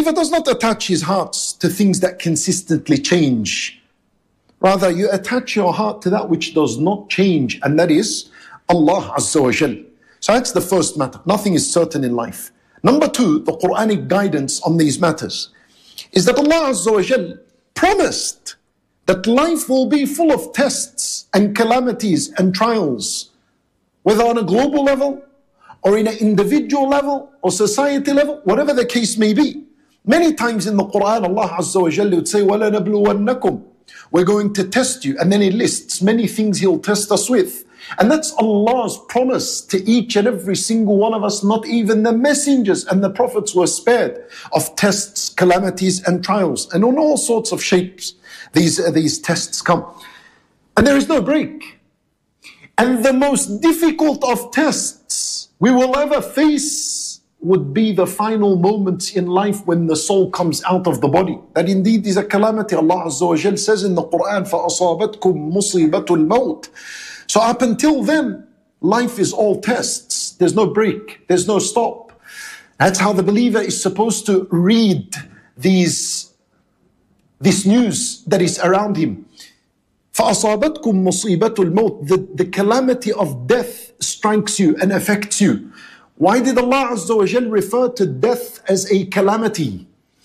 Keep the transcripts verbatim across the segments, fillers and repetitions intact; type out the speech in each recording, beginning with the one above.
believer does not attach his heart to things that consistently change. Rather, you attach your heart to that which does not change, and that is Allah Azza wa Jal. So that's the first matter. Nothing is certain in life. Number two, the Quranic guidance on these matters is that Allah Azza wa Jal promised that life will be full of tests and calamities and trials, whether on a global level or in an individual level or society level, whatever the case may be. Many times in the Quran, Allah Azza wa Jalla would say, وَلَنَبْلُوَنَّكُمْ, we're going to test you. And then He lists many things He'll test us with. And that's Allah's promise to each and every single one of us. Not even the messengers and the prophets were spared of tests, calamities and trials. And on all sorts of shapes, these, uh, these tests come. And there is no break. And the most difficult of tests we will ever face would be the final moments in life when the soul comes out of the body. That indeed is a calamity. Allah Azza wa Jal says in the Quran, فَأَصَابَتْكُمْ مُصِيبَةُ الْمَوْتِ. So up until then, life is all tests. There's no break. There's no stop. That's how the believer is supposed to read these, this news that is around him. فَأَصَابَتْكُمْ مُصِيبَةُ الْمَوْتِ. The, the calamity of death strikes you and affects you. Why did Allah Azza wa Jal refer to death as a calamity?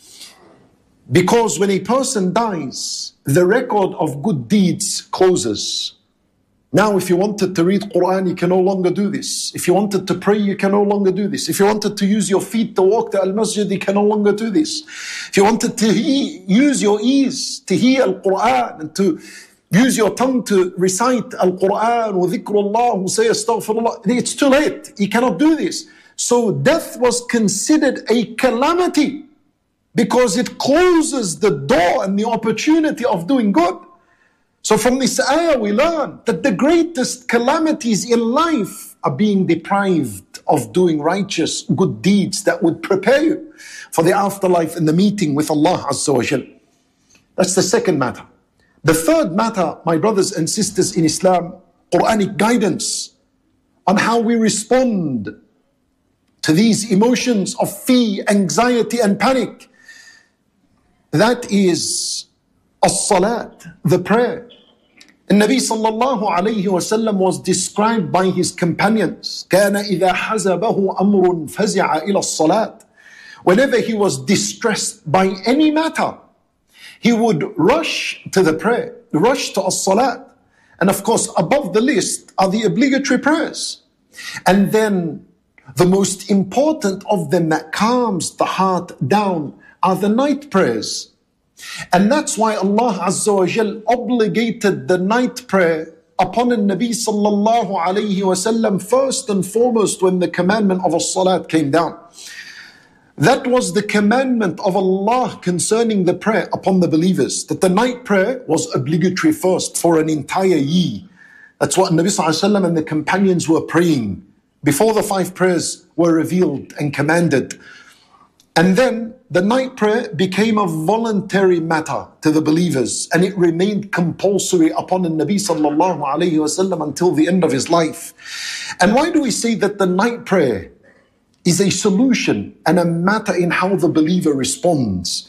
Because when a person dies, the record of good deeds closes. Now, if you wanted to read Quran, you can no longer do this. If you wanted to pray, you can no longer do this. If you wanted to use your feet to walk to Al-Masjid, you can no longer do this. If you wanted to he use your ears to hear Al-Quran and to use your tongue to recite Al-Quran, wa dhikrullah, wa say astaghfirullah, it's too late. You cannot do this. So death was considered a calamity because it closes the door and the opportunity of doing good. So from this ayah we learn that the greatest calamities in life are being deprived of doing righteous good deeds that would prepare you for the afterlife and the meeting with Allah Azza wa Jal. That's the second matter. The third matter, my brothers and sisters in Islam, Quranic guidance on how we respond to these emotions of fear, anxiety and panic. That is as-salat, the prayer. And Nabi sallallahu alayhi wa sallam was described by his companions. كَانَ إِذَا حَزَبَهُ أَمْرٌ فَزِعَ إِلَى الصَّلَاةِ. Whenever he was distressed by any matter, he would rush to the prayer, rush to as-salat. And of course, above the list are the obligatory prayers. And then the most important of them that calms the heart down are the night prayers. And that's why Allah Azza wa Jal obligated the night prayer upon the Nabi sallallahu alayhi wa sallam first and foremost when the commandment of as-salat came down. That was the commandment of Allah concerning the prayer upon the believers, that the night prayer was obligatory first for an entire year. That's what Nabi sallallahu alayhi wa sallam and the companions were praying before the five prayers were revealed and commanded. And then the night prayer became a voluntary matter to the believers, and it remained compulsory upon the Nabi sallallahu alayhi wa sallam until the end of his life. And why do we say that the night prayer is a solution and a matter in how the believer responds?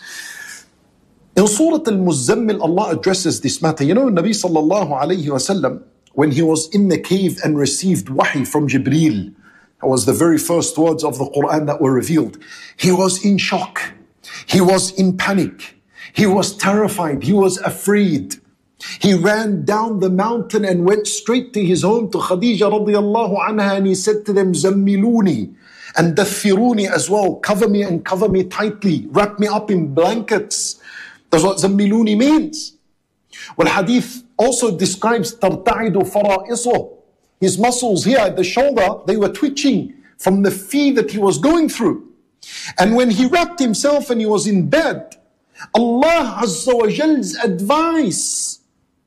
In Surah Al-Muzzammil, Allah addresses this matter. You know, Nabi sallallahu alayhi wa sallam, when he was in the cave and received wahi from Jibreel, that was the very first words of the Quran that were revealed. He was in shock. He was in panic. He was terrified. He was afraid. He ran down the mountain and went straight to his home, to Khadija radiallahu anha, and he said to them, Zammiluni and dathiruni as well. Cover me and cover me tightly. Wrap me up in blankets. That's what Zammiluni means. Well, hadith also describes tarta'idu fara'isuh. His muscles here at the shoulder, they were twitching from the fear that he was going through. And when he wrapped himself and he was in bed, Allah Azza wa Jal's advice,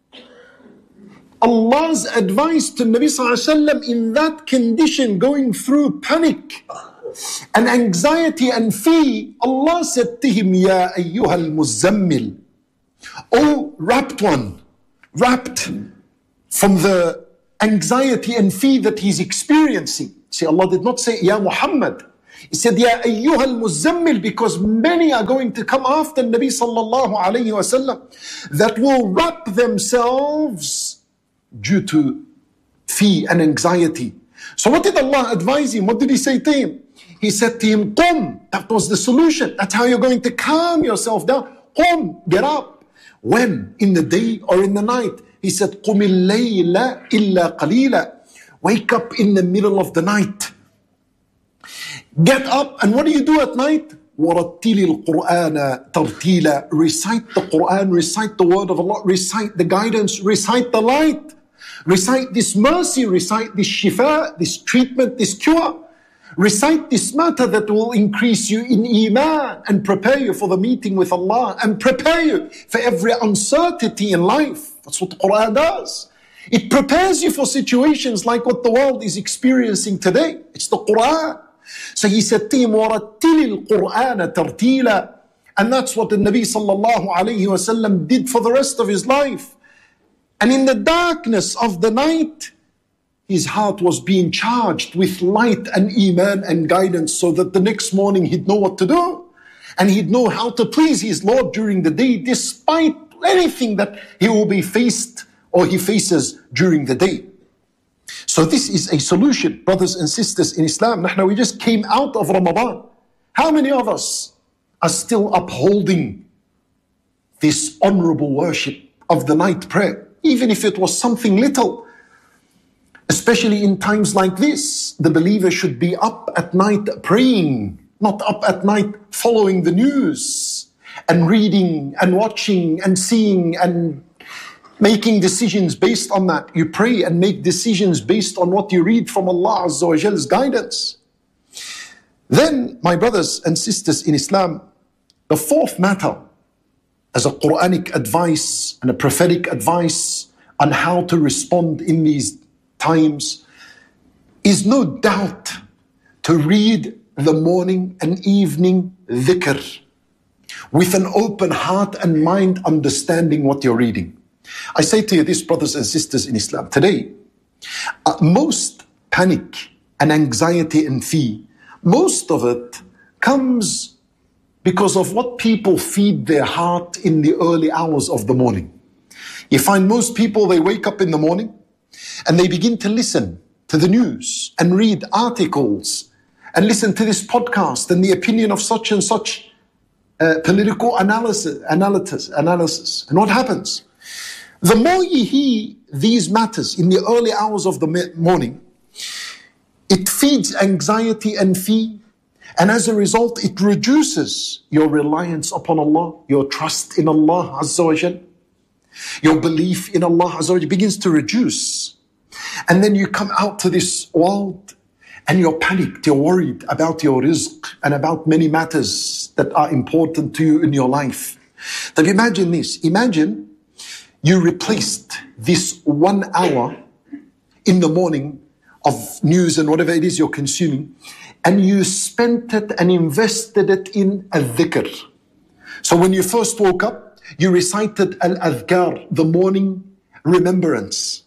Allah's advice to Nabi Sallallahu Alaihi Wasallam in that condition, going through panic and anxiety and fear, Allah said to him, Ya ayyuhal muzammil, O wrapped one, wrapped from the anxiety and fear that he's experiencing. See, Allah did not say, Ya Muhammad. He said, Ya ayyuha al-muzammil, because many are going to come after Nabi sallallahu alayhi wa sallam that will wrap themselves due to fear and anxiety. So what did Allah advise him? What did He say to him? He said to him, Qum. That was the solution. That's how you're going to calm yourself down. Qum, get up. When? In the day or in the night? He said, قُمِ اللَّيْلَ إِلَّا قَلِيلًا. Wake up in the middle of the night. Get up, and what do you do at night? وَرَتِّلِ الْقُرْآنَ تَرْتِيلًا. Recite the Quran, recite the word of Allah, recite the guidance, recite the light. Recite this mercy, recite this shifa, this treatment, this cure. Recite this matter that will increase you in iman and prepare you for the meeting with Allah and prepare you for every uncertainty in life. That's what the Quran does. It prepares you for situations like what the world is experiencing today. It's the Quran. So he said to him, وَرَتِّلِ الْقُرْآنَ تَرْتِيلًا. And that's what the Nabi sallallahu alayhi wa sallam did for the rest of his life. And in the darkness of the night, his heart was being charged with light and iman and guidance, so that the next morning he'd know what to do. And he'd know how to please his Lord during the day, despite anything that he will be faced or he faces during the day. So this is a solution, brothers and sisters in Islam. Now we just came out of Ramadan. How many of us are still upholding this honorable worship of the night prayer? Even if it was something little. Especially in times like this, the believer should be up at night praying, not up at night following the news and reading and watching and seeing and making decisions based on that. You pray and make decisions based on what you read from Allah Azza wa Jall's guidance. Then, my brothers and sisters in Islam, the fourth matter, as a Quranic advice and a prophetic advice on how to respond in these times, is no doubt to read the morning and evening dhikr with an open heart and mind, understanding what you're reading. I say to you this, brothers and sisters in Islam, today, uh, most panic and anxiety and fear, most of it comes because of what people feed their heart in the early hours of the morning. You find most people, they wake up in the morning and they begin to listen to the news and read articles and listen to this podcast and the opinion of such and such uh, political analysis, analysis, analysis. And what happens? The more you hear these matters in the early hours of the morning, it feeds anxiety and fear. And as a result, it reduces your reliance upon Allah, your trust in Allah Azza wa Jal. Your belief in Allah Azza wa Jal begins to reduce. And then you come out to this world and you're panicked, you're worried about your rizq and about many matters that are important to you in your life. Then imagine this, imagine you replaced this one hour in the morning of news and whatever it is you're consuming, and you spent it and invested it in al-dhikr. So when you first woke up, you recited al-adhkar, the morning remembrance,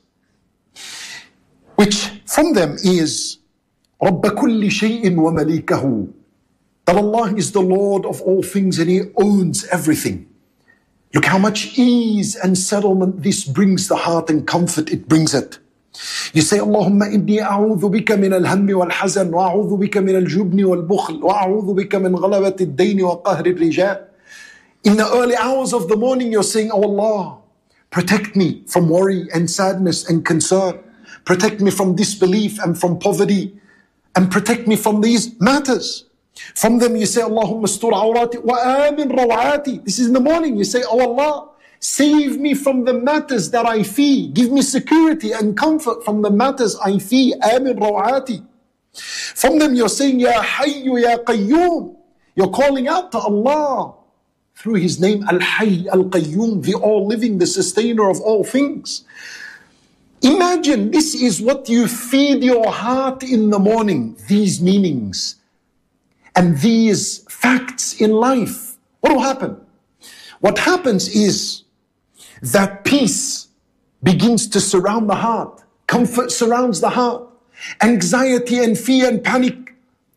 which from them is رَبَّ كُلِّ شَيْءٍ وَمَلِيكَهُ, that Allah is the Lord of all things and He owns everything. Look how much ease and settlement this brings the heart and comfort it brings it. You say, Allahumma inni a'udhu bika min al-hammi wal-hazan wa a'udhu bika min al-jubni wal-bukhl wa a'udhu bika min ghalabati ad-dayn wa qahri al-rijal. In the early hours of the morning, you're saying, oh Allah, protect me from worry and sadness and concern. Protect me from disbelief and from poverty. And protect me from these matters. From them you say, Allahumma astur awrati wa amin rawati. This is in the morning. You say, oh Allah, save me from the matters that I fear. Give me security and comfort from the matters I fear. Amin rawati. From them you're saying, Ya Hayyu Ya Qayyum. You're calling out to Allah through His name, Al-Hayy Al-Qayyum, the all-living, the sustainer of all things. Imagine this is what you feed your heart in the morning, these meanings and these facts in life. What will happen? What happens is that peace begins to surround the heart. Comfort surrounds the heart. Anxiety and fear and panic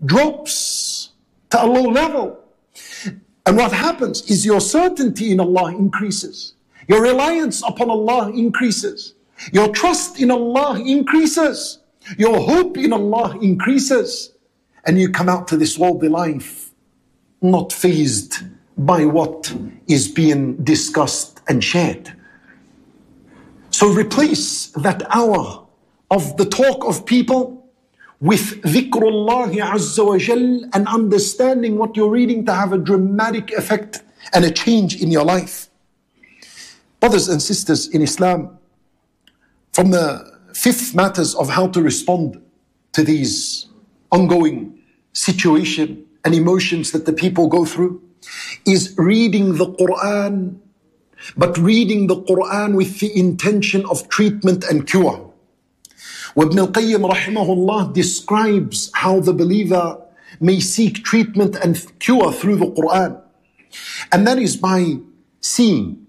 drops to a low level. And what happens is your certainty in Allah increases. Your reliance upon Allah increases. Your trust in Allah increases. Your hope in Allah increases. And you come out to this worldly life not fazed by what is being discussed and shared. So replace that hour of the talk of people with dhikrullah azza wa jal and understanding what you're reading to have a dramatic effect and a change in your life. Brothers and sisters in Islam, from the fifth matters of how to respond to these ongoing situation and emotions that the people go through is reading the Quran, but reading the Quran with the intention of treatment and cure. Ibn al-Qayyim rahimahullah describes how the believer may seek treatment and cure through the Quran. And that is by seeing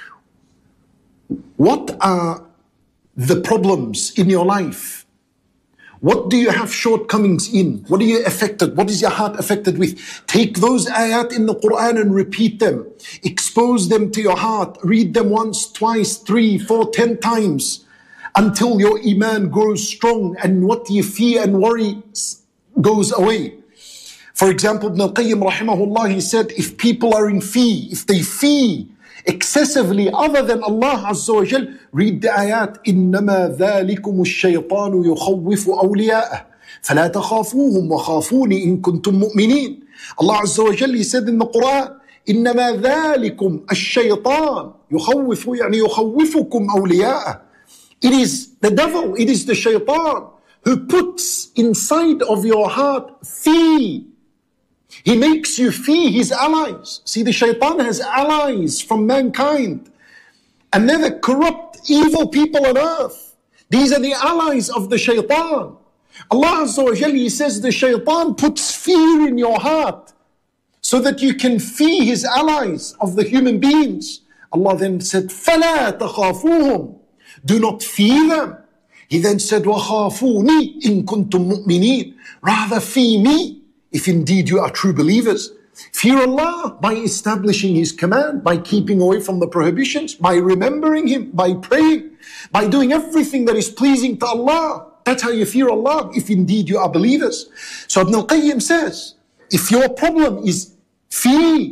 what are the problems in your life. What do you have shortcomings in? What are you affected? What is your heart affected with? Take those ayat in the Quran and repeat them. Expose them to your heart. Read them once, twice, three, four, ten times, until your iman grows strong and what you fear and worry goes away. For example, Ibn al-Qayyim rahimahullah, he said, if people are in fear, if they fear excessively other than Allah Azza wa Jal, read the ayat, إِنَّمَا ذَلِكُمُ الشَّيْطَانُ يُخَوِّفُ أَوْلِيَاءَهُ فَلَا تَخَافُوهُمْ وَخَافُونِ إِن كُنتُم مُؤْمِنِينَ. Allah Azza wa Jal, he said in the Quran, إِنَّمَا ذَلِكُمْ الشَّيْطَانُ يُخَوِّفُ يعني يُخَوِّفُكُمْ أَوْلِيَاءَهُ. It is the devil, it is the shaitan who puts inside of your heart fear. He makes you fear his allies. See, the shaitan has allies from mankind. And they're the corrupt, evil people on earth. These are the allies of the shaitan. Allah Azza wa Jalla, he says the shaitan puts fear in your heart so that you can fear his allies of the human beings. Allah then said, فَلَا تَخَافُوهُمْ. Do not fear them. He then said, وَخَافُونِي إِن كُنتُم مُؤْمِنِينَ. Rather fear me, if indeed you are true believers. Fear Allah by establishing His command, by keeping away from the prohibitions, by remembering Him, by praying, by doing everything that is pleasing to Allah. That's how you fear Allah, if indeed you are believers. So Ibn al-Qayyim says, if your problem is fear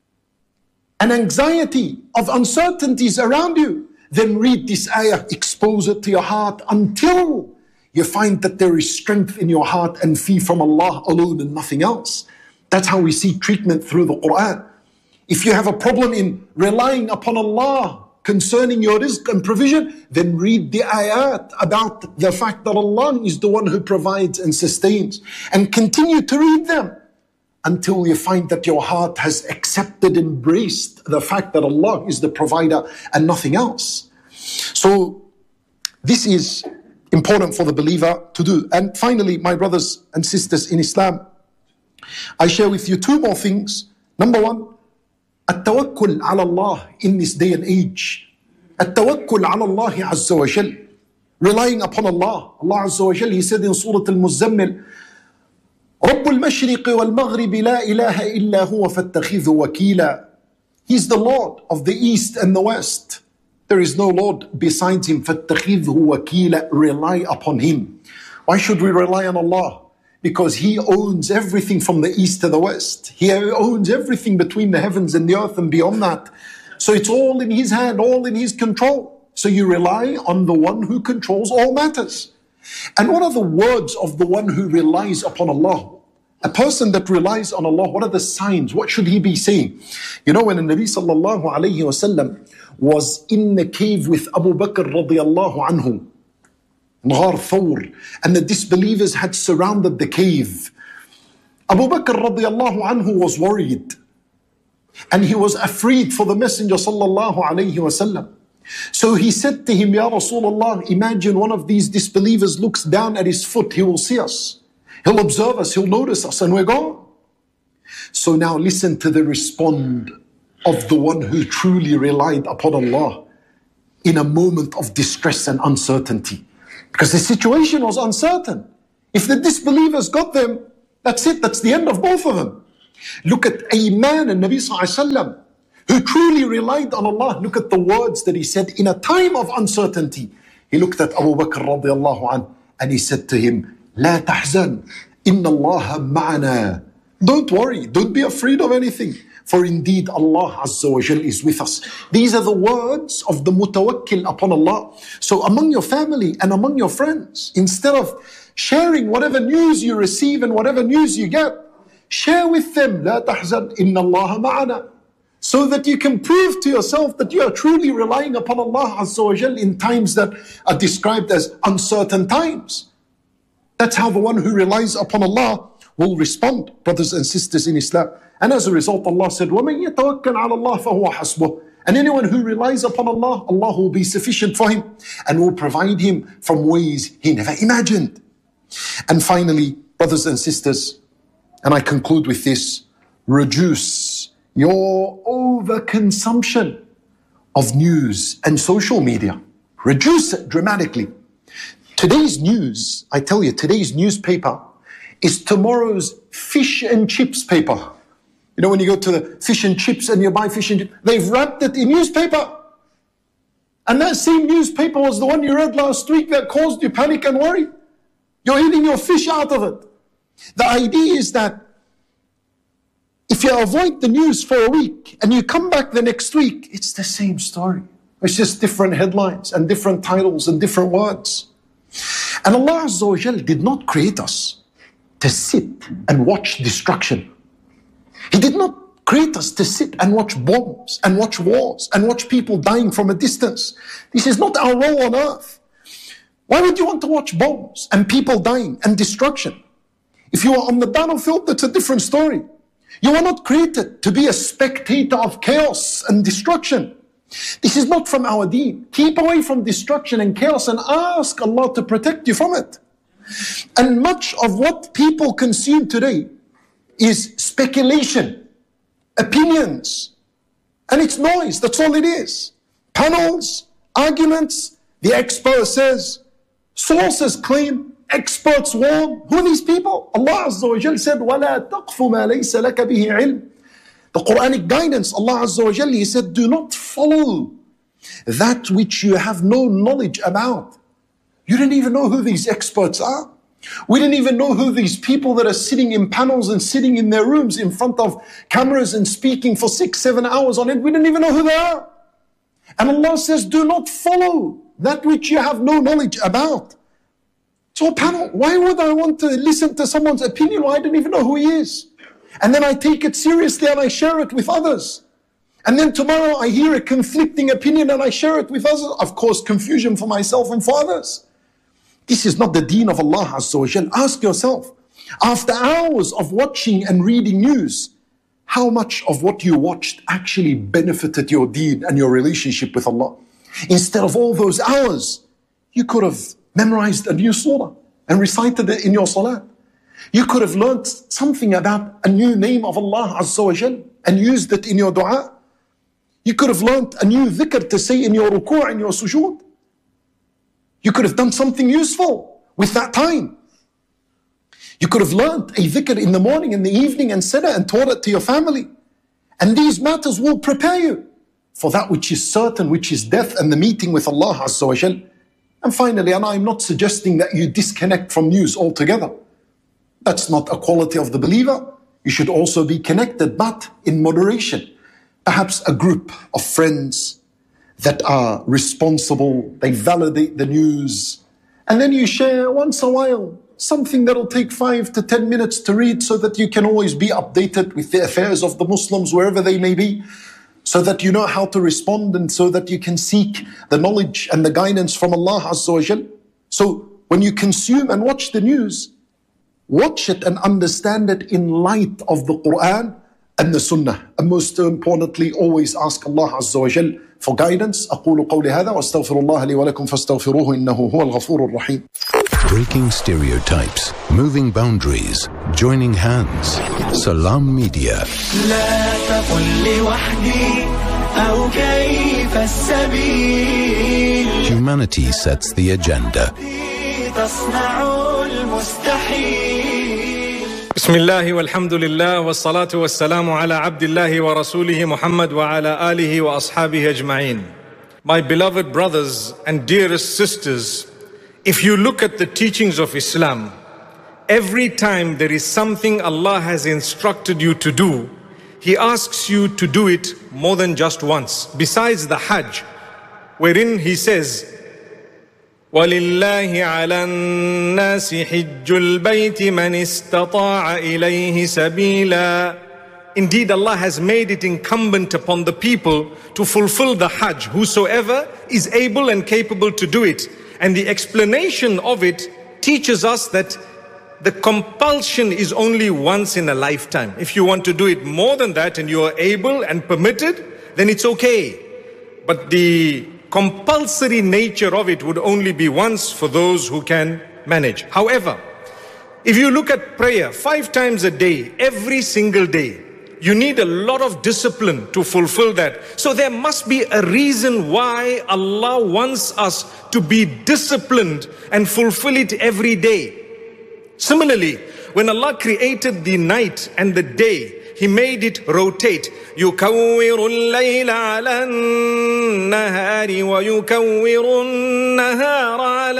and anxiety of uncertainties around you, then read this ayah, expose it to your heart until you find that there is strength in your heart and fear from Allah alone and nothing else. That's how we seek treatment through the Quran. If you have a problem in relying upon Allah concerning your rizq and provision, then read the ayat about the fact that Allah is the one who provides and sustains. And continue to read them until you find that your heart has accepted, embraced the fact that Allah is the provider and nothing else. So this is important for the believer to do. And finally, my brothers and sisters in Islam, I share with you two more things. Number one, التوكل على Allah in this day and age. التوكل على الله عز وجل. Relying upon Allah. Allah عز وجل, He said in Surah Al-Muzammil, رب المشرق والمغرب لا إله إلا هو فاتخذه وكيلا. He's the Lord of the East and the West. There is no Lord besides Him. فاتخذه وكيلا. Rely upon Him. Why should we rely on Allah? Because He owns everything from the East to the West. He owns everything between the heavens and the earth and beyond that. So it's all in His hand, all in His control. So you rely on the one who controls all matters. And what are the words of the one who relies upon Allah? A person that relies on Allah, what are the signs? What should he be saying? You know, when the Nabi sallallahu alayhi wasallam was in the cave with Abu Bakr radiyallahu anhu, Ghar Thawr, and the disbelievers had surrounded the cave, Abu Bakr radiyallahu anhu was worried. And he was afraid for the Messenger sallallahu alayhi wasallam. So he said to him, Ya Rasulullah, imagine one of these disbelievers looks down at his foot, he will see us. He'll observe us, he'll notice us, and we're gone. So now listen to the response of the one who truly relied upon Allah in a moment of distress and uncertainty. Because the situation was uncertain. If the disbelievers got them, That's it. That's the end of both of them. Look at a man, and Nabi Sallallahu Alaihi Wasallam, who truly relied on Allah. Look at the words that he said in a time of uncertainty. He looked at Abu Bakr radiallahu anh, and he said to him, لا تحزن إن الله معنا. Don't worry, don't be afraid of anything. For indeed Allah Azza wa Jal is with us. These are the words of the mutawakkil upon Allah. So among your family and among your friends, instead of sharing whatever news you receive and whatever news you get, share with them, لا تحزن إن الله معنا. So that you can prove to yourself that you are truly relying upon Allah Azza wa Jal in times that are described as uncertain times. That's how the one who relies upon Allah will respond, brothers and sisters in Islam. And as a result, Allah said, وَمَنْ يَتَوَكَّلْ عَلَى اللَّهِ فَهُوَ حَسْبُهُ. And anyone who relies upon Allah, Allah will be sufficient for him and will provide him from ways he never imagined. And finally, brothers and sisters, and I conclude with this, reduce your overconsumption of news and social media. Reduce it dramatically. Today's news, I tell you, today's newspaper is tomorrow's fish and chips paper. You know, when you go to the fish and chips and you buy fish and chips, they've wrapped it in newspaper. And that same newspaper was the one you read last week that caused you panic and worry. You're eating your fish out of it. The idea is that if you avoid the news for a week and you come back the next week, it's the same story. It's just different headlines and different titles and different words. And Allah Azza wa Jal did not create us to sit and watch destruction. He did not create us to sit and watch bombs and watch wars and watch people dying from a distance. This is not our role on earth. Why would you want to watch bombs and people dying and destruction? If you are on the battlefield, that's a different story. You are not created to be a spectator of chaos and destruction. This is not from our deen. Keep away from destruction and chaos and ask Allah to protect you from it. And much of what people consume today is speculation, opinions, and it's noise. That's all it is. Panels, arguments, the expert says, sources claim, experts warn. Who are these people? Allah Azza wa Jal said, وَلَا تَقْفُ مَا لَيْسَ لَكَ بِهِ عِلْمٍ. The Quranic guidance, Allah Azza wa Jal, He said, do not follow that which you have no knowledge about. You didn't even know who these experts are. We didn't even know who these people that are sitting in panels and sitting in their rooms in front of cameras and speaking for six, seven hours on it. We didn't even know who they are. And Allah says, do not follow that which you have no knowledge about. So a panel, why would I want to listen to someone's opinion? Well, I didn't even know who he is. And then I take it seriously and I share it with others. And then tomorrow I hear a conflicting opinion and I share it with others. Of course, confusion for myself and for others. This is not the deen of Allah Azza wa Jal. Ask yourself, after hours of watching and reading news, how much of what you watched actually benefited your deen and your relationship with Allah? Instead of all those hours, you could have memorized a new surah and recited it in your salat. You could have learned something about a new name of Allah Azza wa Jal and used it in your dua. You could have learned a new dhikr to say in your ruku' and your sujood. You could have done something useful with that time. You could have learned a dhikr in the morning, in the evening, and said it and taught it to your family. And these matters will prepare you for that which is certain, which is death and the meeting with Allah Azza wa Jal. And finally, and I'm not suggesting that you disconnect from news altogether. That's not a quality of the believer. You should also be connected, but in moderation. Perhaps a group of friends that are responsible, they validate the news, and then you share once a while something that'll take five to ten minutes to read so that you can always be updated with the affairs of the Muslims wherever they may be, so that you know how to respond and so that you can seek the knowledge and the guidance from Allah Azza wa Jal. So when you consume and watch the news, watch it and understand it in light of the Quran and the Sunnah. And most importantly, always ask Allah Azza wa Jal for guidance. أقول قولي هذا وأستغفر الله لي ولكم فاستغفروه إنه هو الغفور الرحيم. Breaking stereotypes, moving boundaries, joining hands. Salam Media. لا تقل لوحدي أو كيف السبيل. Humanity sets the agenda. تصنع المستحيل. Bismillah walhamdulillah wa salatu wa salamu ala abdillahi wa rasulihi Muhammad wa ala alihi wa ashabihi ajma'in. My beloved brothers and dearest sisters, if you look at the teachings of Islam, every time there is something Allah has instructed you to do, He asks you to do it more than just once. Besides the Hajj, wherein He says, وَلِلَّهِ عَلَى النَّاسِ حِجُّ الْبَيْتِ مَنِ اسْتَطَاعَ إِلَيْهِ سَبِيلًا. Indeed, Allah has made it incumbent upon the people to fulfill the Hajj, whosoever is able and capable to do it. And the explanation of it teaches us that the compulsion is only once in a lifetime. If you want to do it more than that and you are able and permitted, then it's okay. But the compulsory nature of it would only be once for those who can manage. However, if you look at prayer five times a day, every single day, you need a lot of discipline to fulfill that. So there must be a reason why Allah wants us to be disciplined and fulfill it every day. Similarly, when Allah created the night and the day, He made it rotate. يُكَوِّرُ اللَّيْلَ عَلَى النَّهَارِ وَيُكَوِّرُ النَّهَارَ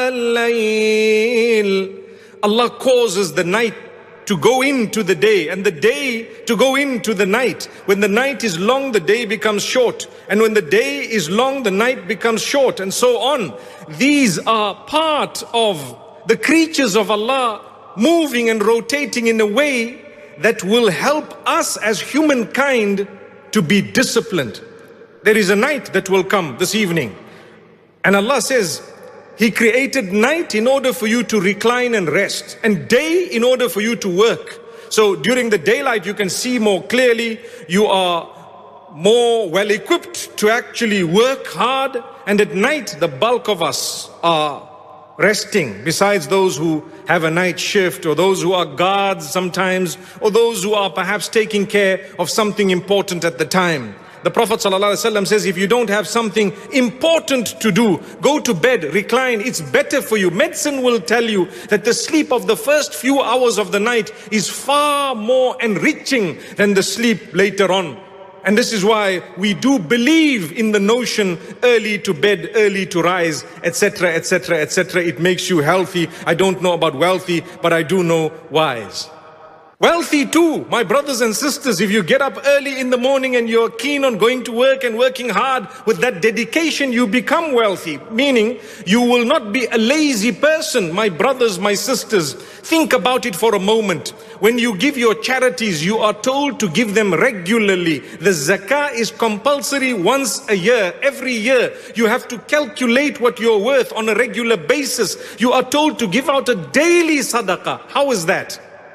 عَلَى اللَّيْلِ. Allah causes the night to go into the day and the day to go into the night. When the night is long, the day becomes short. And when the day is long, the night becomes short, and so on. These are part of the creatures of Allah moving and rotating in a way that will help us as humankind to be disciplined. There is a night that will come this evening, and Allah says He created night in order for you to recline and rest, and day in order for you to work. So during the daylight you can see more clearly, you are more well equipped to actually work hard, and at night the bulk of us are resting, besides those who have a night shift, or those who are guards sometimes, or those who are perhaps taking care of something important at the time. The Prophet ﷺ says, if you don't have something important to do, go to bed, recline, it's better for you. Medicine will tell you that the sleep of the first few hours of the night is far more enriching than the sleep later on. And this is why we do believe in the notion early to bed, early to rise, et cetera, et cetera, et cetera. It makes you healthy. I don't know about wealthy, but I do know wise. Wealthy too, my brothers and sisters. If you get up early in the morning and you're keen on going to work and working hard, with that dedication you become wealthy, meaning you will not be a lazy person. My brothers, my sisters, think about it for a moment. When you give your charities, you are told to give them regularly. The zakah is compulsory once a year. Every year you have to calculate what you're worth on a regular basis. You are told to give out a daily sadaqah. How is that?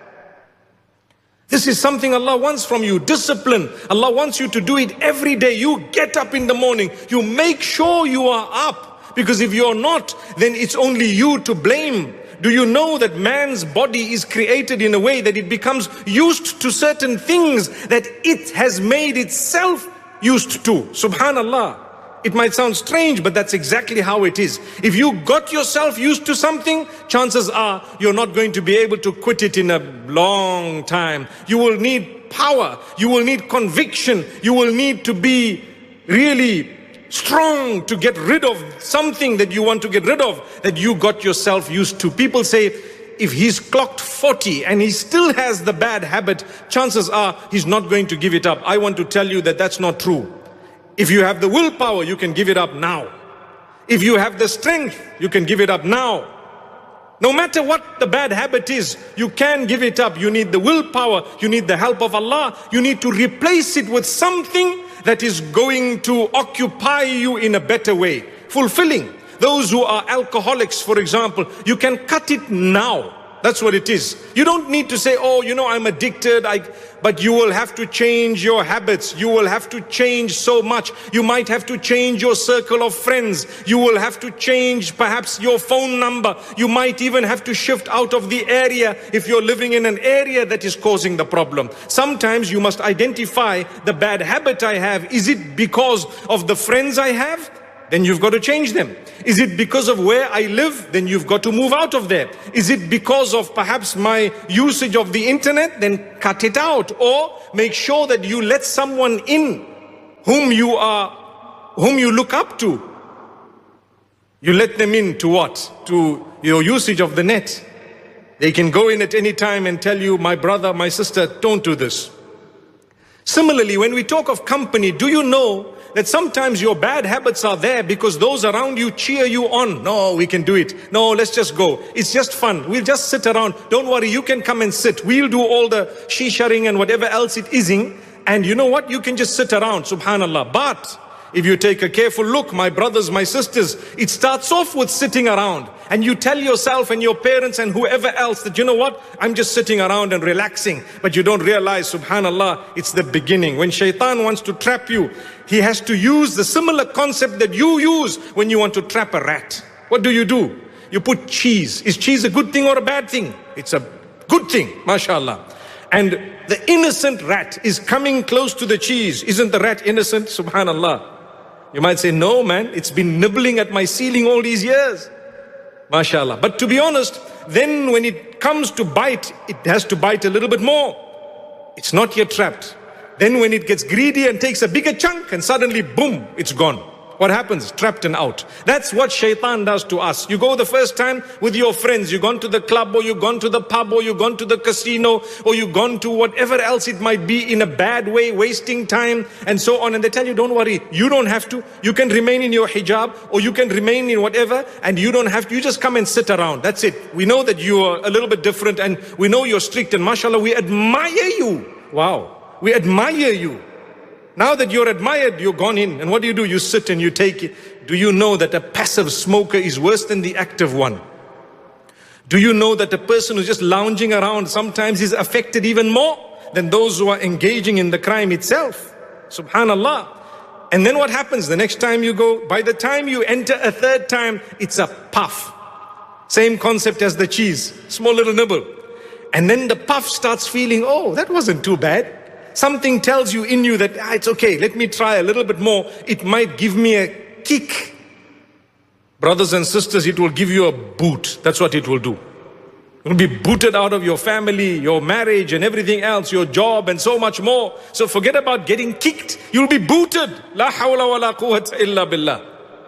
This is something Allah wants from you, discipline. Allah wants you to do it every day. You get up in the morning, you make sure you are up, because if you're not, then it's only you to blame. Do you know that man's body is created in a way that it becomes used to certain things that it has made itself used to? Subhanallah. It might sound strange, but that's exactly how it is. If you got yourself used to something, chances are you're not going to be able to quit it in a long time. You will need power. You will need conviction. You will need to be really strong to get rid of something that you want to get rid of, that you got yourself used to. People say, if he's clocked forty and he still has the bad habit, chances are he's not going to give it up. I want to tell you that that's not true. If you have the willpower, you can give it up now. If you have the strength, you can give it up now. No matter what the bad habit is, you can give it up. You need the willpower. You need the help of Allah. You need to replace it with something that is going to occupy you in a better way. Fulfilling. Those who are alcoholics, for example, you can cut it now. That's what it is. You don't need to say, oh, you know, I'm addicted. I, but you will have to change your habits. You will have to change so much. You might have to change your circle of friends. You will have to change perhaps your phone number. You might even have to shift out of the area if you're living in an area that is causing the problem. Sometimes you must identify the bad habit I have. Is it because of the friends I have? Then you've got to change them. Is it because of where I live? Then you've got to move out of there. Is it because of perhaps my usage of the internet? Then cut it out. Or make sure that you let someone in whom you are, whom you look up to. You let them in to what? To your usage of the net. They can go in at any time and tell you, my brother, my sister, don't do this. Similarly, when we talk of company, do you know that sometimes your bad habits are there because those around you cheer you on? No, we can do it. No, let's just go. It's just fun. We'll just sit around. Don't worry, you can come and sit. We'll do all the shisharing and whatever else it ising. And you know what? You can just sit around, subhanallah. But if you take a careful look, my brothers, my sisters, it starts off with sitting around. And you tell yourself and your parents and whoever else that, you know what, I'm just sitting around and relaxing. But you don't realize, subhanallah, it's the beginning. When shaitan wants to trap you, he has to use the similar concept that you use when you want to trap a rat. What do you do? You put cheese. Is cheese a good thing or a bad thing? It's a good thing, mashallah. And the innocent rat is coming close to the cheese. Isn't the rat innocent? Subhanallah. You might say, no man, it's been nibbling at my ceiling all these years. MashaAllah. But to be honest, then when it comes to bite, it has to bite a little bit more. It's not yet trapped. Then when it gets greedy and takes a bigger chunk and suddenly boom, it's gone. What happens? Trapped and out. That's what shaitan does to us. You go the first time with your friends, you've gone to the club or you've gone to the pub or you've gone to the casino or you've gone to whatever else it might be in a bad way, wasting time and so on. And they tell you, don't worry, you don't have to. You can remain in your hijab or you can remain in whatever and you don't have to. You just come and sit around. That's it. We know that you are a little bit different and we know you're strict and mashallah, we admire you. Wow. We admire you. Now that you're admired, you're gone in. And what do you do? You sit and you take it. Do you know that a passive smoker is worse than the active one? Do you know that a person who's just lounging around sometimes is affected even more than those who are engaging in the crime itself? Subhanallah. And then what happens? The next time you go, by the time you enter a third time, it's a puff. Same concept as the cheese. Small little nibble. And then the puff starts feeling, oh, that wasn't too bad. Something tells you in you that ah, it's okay, let me try a little bit more. It might give me a kick. Brothers and sisters, it will give you a boot. That's what it will do. You'll be booted out of your family, your marriage and everything else, your job and so much more. So forget about getting kicked. You'll be booted. La hawla wa la quwwata illa billah.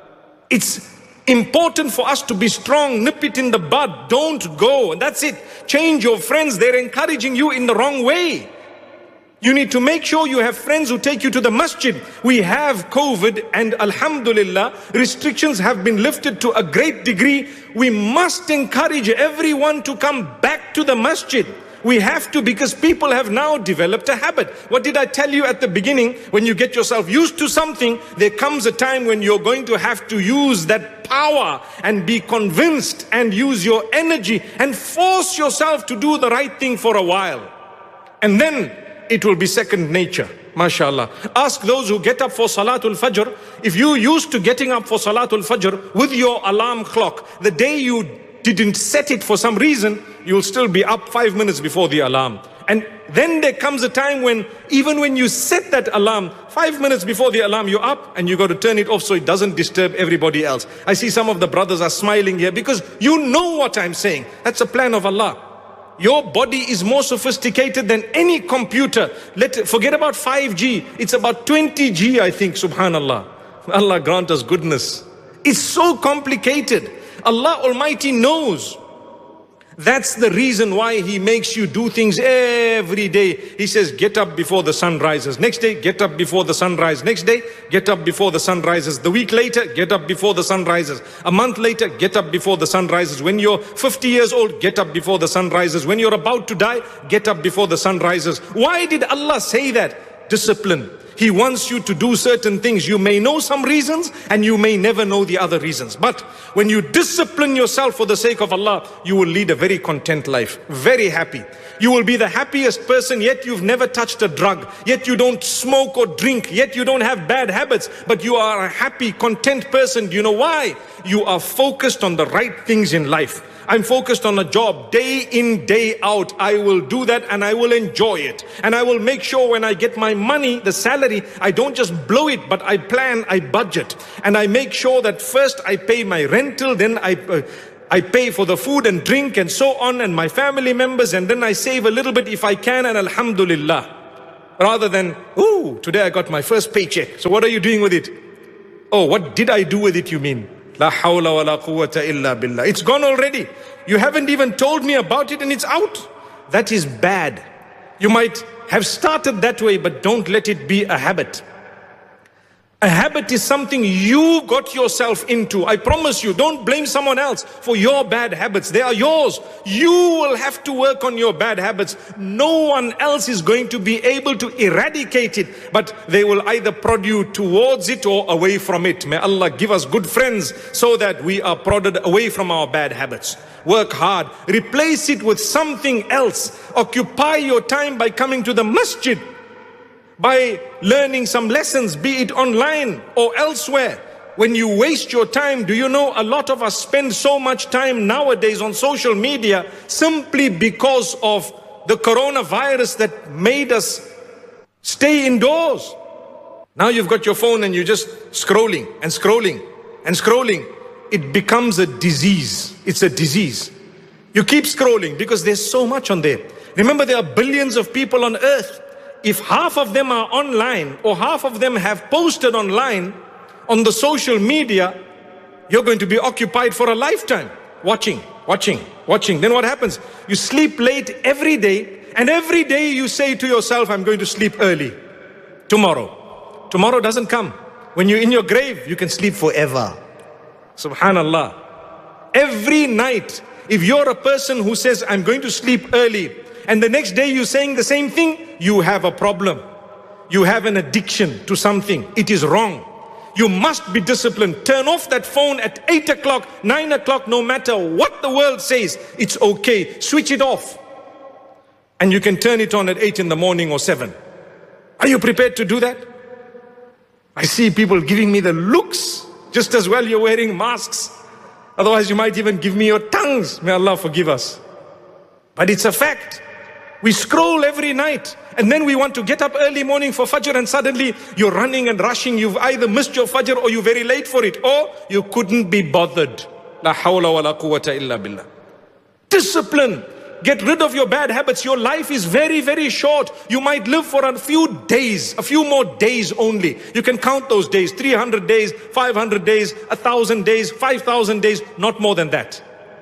It's important for us to be strong. Nip it in the bud. Don't go. And that's it. Change your friends. They're encouraging you in the wrong way. You need to make sure you have friends who take you to the masjid. We have COVID and alhamdulillah, restrictions have been lifted to a great degree. We must encourage everyone to come back to the masjid. We have to, because people have now developed a habit. What did I tell you at the beginning? When you get yourself used to something, there comes a time when you're going to have to use that power and be convinced and use your energy and force yourself to do the right thing for a while. And then it will be second nature, mashallah. Ask those who get up for Salatul Fajr. If you used to getting up for Salatul Fajr with your alarm clock, the day you didn't set it for some reason, you'll still be up five minutes before the alarm. And then there comes a time when, even when you set that alarm, five minutes before the alarm, you're up and you got to turn it off so it doesn't disturb everybody else. I see some of the brothers are smiling here because you know what I'm saying. That's a plan of Allah. Your body is more sophisticated than any computer. Let forget about five G. It's about twenty G, I think, subhanallah. Allah grant us goodness. It's so complicated. Allah Almighty knows. That's the reason why He makes you do things every day. He says, get up before the sun rises. Next day, get up before the sun rises. Next day, get up before the sun rises. The week later, get up before the sun rises. A month later, get up before the sun rises. When you're fifty years old, get up before the sun rises. When you're about to die, get up before the sun rises. Why did Allah say that? Discipline. He wants you to do certain things. You may know some reasons and you may never know the other reasons. But when you discipline yourself for the sake of Allah, you will lead a very content life, very happy. You will be the happiest person, yet you've never touched a drug, yet you don't smoke or drink, yet you don't have bad habits, but you are a happy, content person. Do you know why? You are focused on the right things in life. I'm focused on a job. Day in, day out, I will do that and I will enjoy it. And I will make sure when I get my money, the salary, I don't just blow it, but I plan, I budget. And I make sure that first I pay my rental, then I... Uh, I pay for the food and drink and so on, and my family members, and then I save a little bit if I can, and alhamdulillah. Rather than, ooh, today I got my first paycheck. So what are you doing with it? Oh, what did I do with it, you mean? La hawla wa la quwwata illa billah. It's gone already. You haven't even told me about it and it's out. That is bad. You might have started that way, but don't let it be a habit. A habit is something you got yourself into. I promise you, don't blame someone else for your bad habits. They are yours. You will have to work on your bad habits. No one else is going to be able to eradicate it, but they will either prod you towards it or away from it. May Allah give us good friends so that we are prodded away from our bad habits. Work hard. Replace it with something else. Occupy your time by coming to the masjid, by learning some lessons, be it online or elsewhere. When you waste your time, do you know a lot of us spend so much time nowadays on social media simply because of the coronavirus that made us stay indoors. Now you've got your phone and you're just scrolling and scrolling and scrolling. It becomes a disease. It's a disease. You keep scrolling because there's so much on there. Remember, there are billions of people on earth. If half of them are online or half of them have posted online on the social media, you're going to be occupied for a lifetime. Watching, watching, watching. Then what happens? You sleep late every day, and every day you say to yourself, I'm going to sleep early. Tomorrow. Tomorrow doesn't come. When you're in your grave, you can sleep forever. Subhanallah. Every night, if you're a person who says, I'm going to sleep early, and the next day you're saying the same thing, you have a problem. You have an addiction to something. It is wrong. You must be disciplined. Turn off that phone at eight o'clock, nine o'clock, no matter what the world says. It's okay. Switch it off. And you can turn it on at eight in the morning or seven. Are you prepared to do that? I see people giving me the looks. Just as well you're wearing masks. Otherwise you might even give me your tongues. May Allah forgive us. But it's a fact. We scroll every night and then we want to get up early morning for Fajr, and suddenly you're running and rushing. You've either missed your Fajr or you're very late for it, or you couldn't be bothered. La hawla wa la quwwata illa billah. Discipline. Get rid of your bad habits. Your life is very, very short. You might live for a few days, a few more days only. You can count those days, three hundred days, five hundred days, one thousand days, five thousand days, not more than that.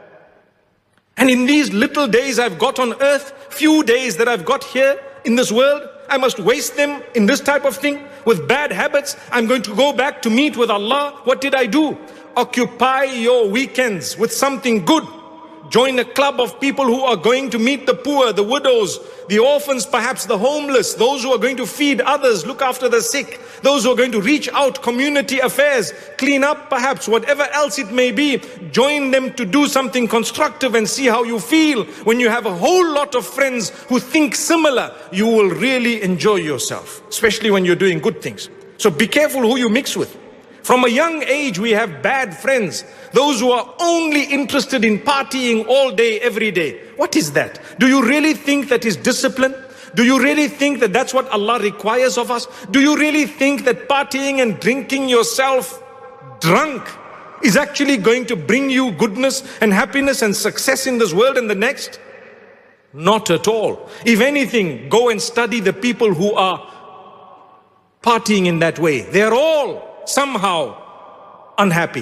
And in these little days I've got on earth, few days that I've got here in this world, I must waste them in this type of thing with bad habits. I'm going to go back to meet with Allah. What did I do? Occupy your weekends with something good. Join a club of people who are going to meet the poor, the widows, the orphans, perhaps the homeless, those who are going to feed others, look after the sick, those who are going to reach out, community affairs, clean up perhaps, whatever else it may be. Join them to do something constructive and see how you feel. When you have a whole lot of friends who think similar, you will really enjoy yourself, especially when you're doing good things. So be careful who you mix with. From a young age, we have bad friends. Those who are only interested in partying all day, every day. What is that? Do you really think that is discipline? Do you really think that that's what Allah requires of us? Do you really think that partying and drinking yourself drunk is actually going to bring you goodness and happiness and success in this world and the next? Not at all. If anything, go and study the people who are partying in that way. They're all somehow unhappy.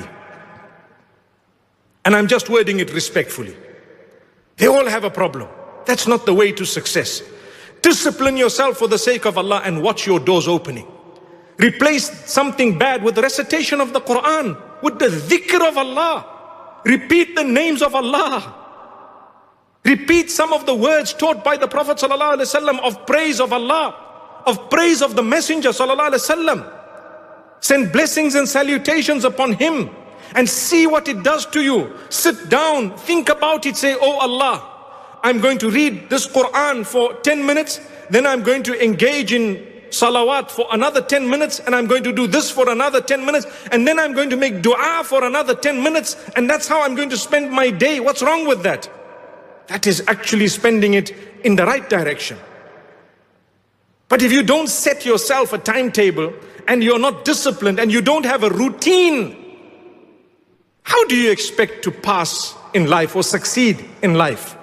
And I'm just wording it respectfully. They all have a problem. That's not the way to success. Discipline yourself for the sake of Allah and watch your doors opening. Replace something bad with the recitation of the Quran, with the dhikr of Allah. Repeat the names of Allah. Repeat some of the words taught by the Prophet ﷺ of praise of Allah, of praise of the Messenger ﷺ. Send blessings and salutations upon him and see what it does to you. Sit down, think about it, say, oh Allah, I'm going to read this Quran for ten minutes, then I'm going to engage in salawat for another ten minutes, and I'm going to do this for another ten minutes, and then I'm going to make dua for another ten minutes, and that's how I'm going to spend my day. What's wrong with that? That is actually spending it in the right direction. But if you don't set yourself a timetable, and you're not disciplined, and you don't have a routine, how do you expect to pass in life or succeed in life?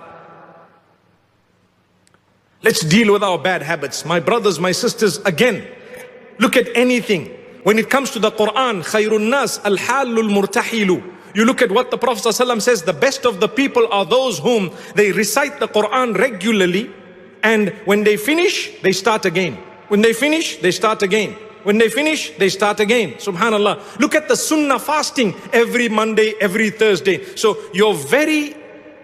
Let's deal with our bad habits. My brothers, my sisters, again, look at anything. When it comes to the Quran, khayrun nas al-halul murtahilu. You look at what the Prophet ﷺ says, the best of the people are those whom they recite the Quran regularly, and when they finish, they start again. When they finish, they start again. When they finish, they start again. Subhanallah. Look at the sunnah fasting every Monday, every Thursday. So you're very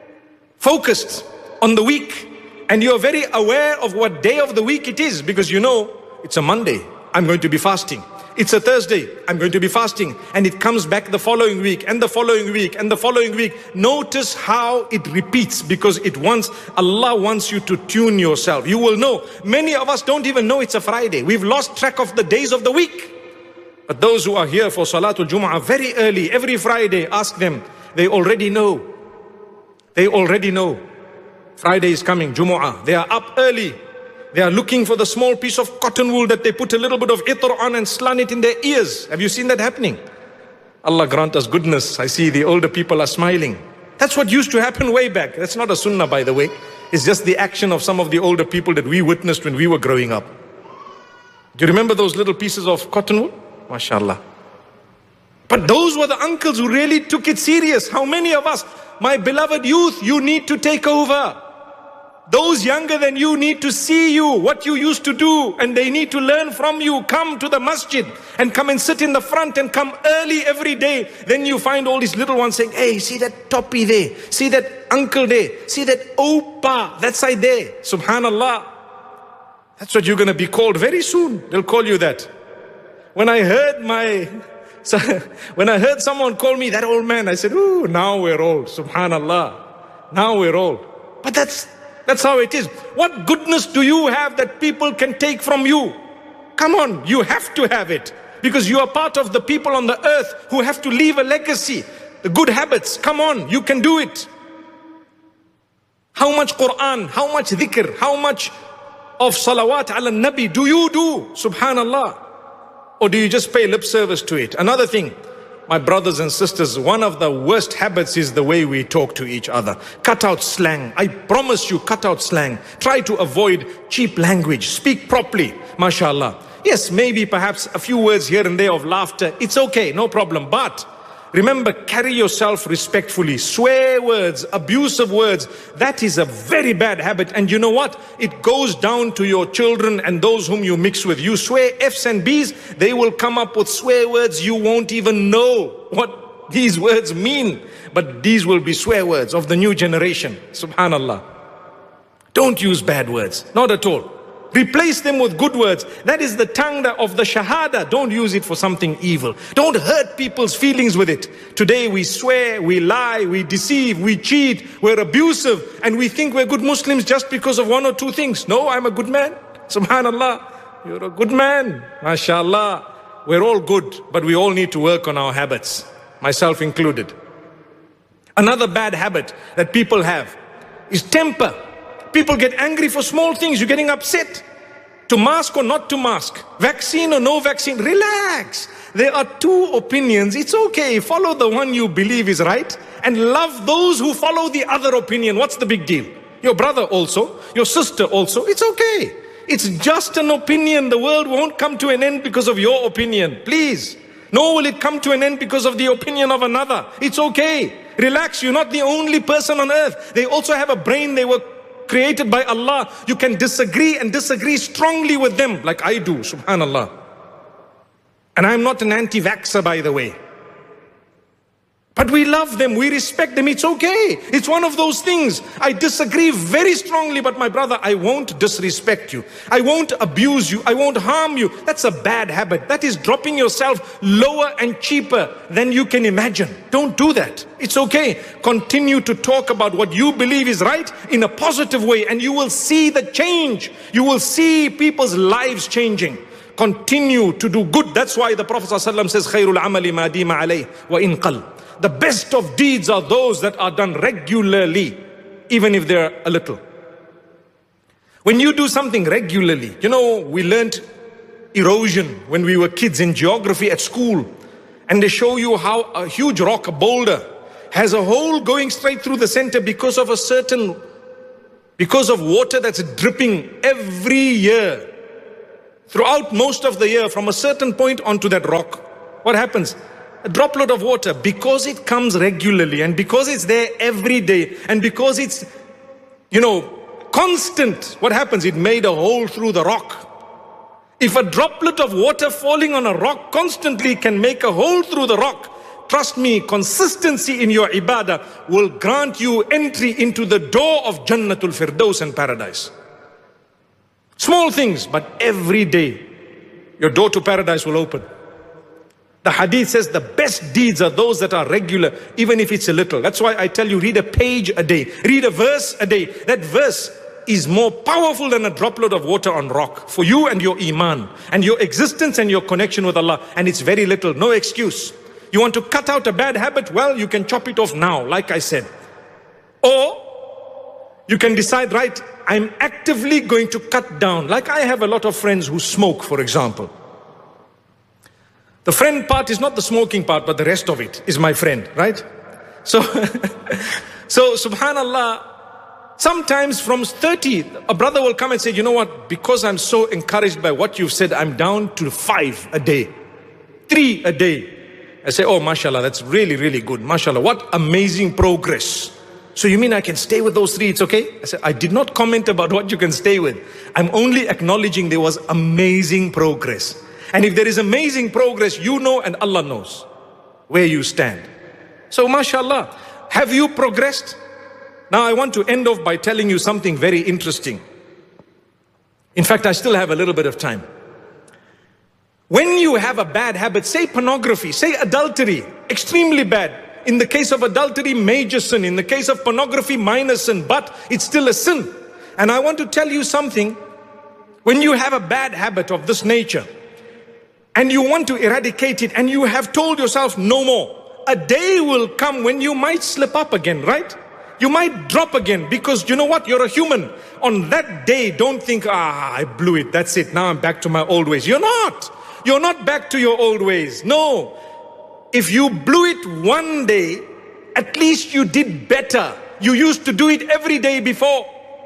focused on the week, and you're very aware of what day of the week it is, because you know it's a Monday, I'm going to be fasting. It's a Thursday, I'm going to be fasting. And it comes back the following week, and the following week, and the following week. Notice how it repeats, because it wants, Allah wants you to tune yourself. You will know. Many of us don't even know it's a Friday. We've lost track of the days of the week. But those who are here for Salatul Jumu'ah very early, every Friday, ask them. They already know. They already know. Friday is coming, Jumu'ah. They are up early. They are looking for the small piece of cotton wool that they put a little bit of itar on and slant it in their ears. Have you seen that happening? Allah grant us goodness. I see the older people are smiling. That's what used to happen way back. That's not a sunnah, by the way. It's just the action of some of the older people that we witnessed when we were growing up. Do you remember those little pieces of cotton wool? MashaAllah. But those were the uncles who really took it serious. How many of us, my beloved youth, you need to take over. Those younger than you need to see you, what you used to do, and they need to learn from you. Come to the masjid and come and sit in the front and come early every day. Then you find all these little ones saying, hey, see that toppy there, see that uncle there, see that oppa, that side there. Subhanallah. That's what you're going to be called very soon. They'll call you that. When I heard my, when I heard someone call me that old man, I said, ooh, now we're old. Subhanallah. Now we're old. But that's, That's how it is. What goodness do you have that people can take from you? Come on, you have to have it. Because you are part of the people on the earth who have to leave a legacy. The good habits, come on, you can do it. How much Quran, how much dhikr, how much of salawat ala nabi do you do? Subhanallah. Or do you just pay lip service to it? Another thing, my brothers and sisters, one of the worst habits is the way we talk to each other. Cut out slang. I promise you, cut out slang. Try to avoid cheap language. Speak properly, mashallah. Yes, maybe perhaps a few words here and there of laughter. It's okay, no problem. But remember, carry yourself respectfully. Swear words, abusive words, that is a very bad habit. And you know what? It goes down to your children and those whom you mix with. You swear F's and B's, they will come up with swear words. You won't even know what these words mean. But these will be swear words of the new generation. Subhanallah. Don't use bad words, not at all. Replace them with good words. That is the tongue of the shahada. Don't use it for something evil. Don't hurt people's feelings with it. Today we swear, we lie, we deceive, we cheat, we're abusive, and we think we're good Muslims just because of one or two things. No, I'm a good man. Subhanallah. You're a good man. MashaAllah. We're all good, but we all need to work on our habits, myself included. Another bad habit that people have is temper. People get angry for small things. You're getting upset. To mask or not to mask. Vaccine or no vaccine. Relax. There are two opinions. It's okay. Follow the one you believe is right. And love those who follow the other opinion. What's the big deal? Your brother also. Your sister also. It's okay. It's just an opinion. The world won't come to an end because of your opinion. Please. Nor will it come to an end because of the opinion of another. It's okay. Relax. You're not the only person on earth. They also have a brain. They were created by Allah. You can disagree and disagree strongly with them like I do, subhanallah. And I'm not an anti-vaxxer, by the way. But we love them, we respect them, it's okay. It's one of those things. I disagree very strongly, but my brother, I won't disrespect you. I won't abuse you. I won't harm you. That's a bad habit. That is dropping yourself lower and cheaper than you can imagine. Don't do that. It's okay. Continue to talk about what you believe is right in a positive way, and you will see the change. You will see people's lives changing. Continue to do good. That's why the Prophet ﷺ says, خَيْرُ الْعَمَلِ مَا دِيمَ عَلَيْهِ وَإِنْ قَلْ. The best of deeds are those that are done regularly, even if they're a little. When you do something regularly, you know, we learned erosion when we were kids in geography at school, and they show you how a huge rock, a boulder, has a hole going straight through the center because of a certain, because of water that's dripping every year, throughout most of the year, from a certain point onto that rock. What happens? A droplet of water, because it comes regularly and because it's there every day and because it's, you know, constant, what happens? It made a hole through the rock. If a droplet of water falling on a rock constantly can make a hole through the rock, trust me, consistency in your ibadah will grant you entry into the door of Jannatul Firdaus and paradise. Small things, but every day your door to paradise will open. The hadith says the best deeds are those that are regular, even if it's a little. That's why I tell you, read a page a day, read a verse a day. That verse is more powerful than a droplet of water on rock for you and your iman and your existence and your connection with Allah. And it's very little, no excuse. You want to cut out a bad habit? Well, you can chop it off now, like I said. Or you can decide, right, I'm actively going to cut down. Like I have a lot of friends who smoke, for example. The friend part is not the smoking part, but the rest of it is my friend, right? So, so subhanallah, sometimes from thirty, a brother will come and say, you know what, because I'm so encouraged by what you've said, I'm down to five a day, three a day. I say, oh, mashallah, that's really, really good. Mashallah, what amazing progress. So you mean I can stay with those three, it's okay? I said, I did not comment about what you can stay with. I'm only acknowledging there was amazing progress. And if there is amazing progress, you know and Allah knows where you stand. So mashallah, have you progressed? Now I want to end off by telling you something very interesting. In fact, I still have a little bit of time. When you have a bad habit, say pornography, say adultery, extremely bad. In the case of adultery, major sin. In the case of pornography, minor sin, but it's still a sin. And I want to tell you something. When you have a bad habit of this nature, and you want to eradicate it, and you have told yourself no more, a day will come when you might slip up again, right? You might drop again, because you know what? You're a human. On that day, don't think, ah, I blew it, that's it, now I'm back to my old ways. You're not. You're not back to your old ways. No. If you blew it one day, at least you did better. You used to do it every day before.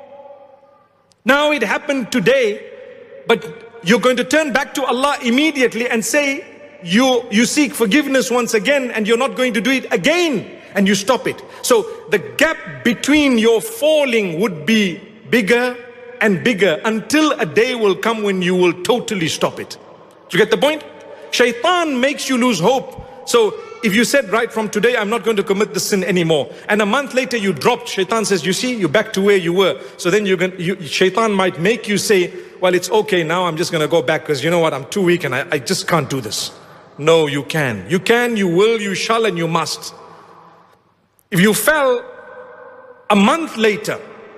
Now it happened today, but you're going to turn back to Allah immediately and say, you, you seek forgiveness once again, and you're not going to do it again, and you stop it. So the gap between your falling would be bigger and bigger until a day will come when you will totally stop it. Do you get the point? Shaitan makes you lose hope. So if you said, right, from today I'm not going to commit the sin anymore, and a month later you dropped, Shaitan says, you see, you're back to where you were. So then you're going, you, Shaitan might make you say, well, it's okay, now I'm just going to go back because you know what, I'm too weak and I, I just can't do this. No, you can. You can, you will, you shall, and you must. If you fell a month later,